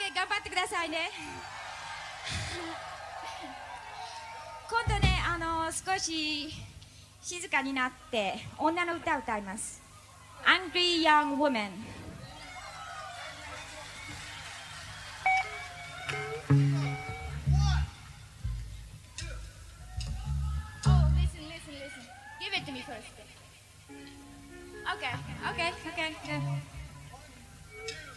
OK 頑張ってくださいね今度ね少し静かになって女の歌を歌います Angry Young Woman Oh, listen Give it to me first Okay, good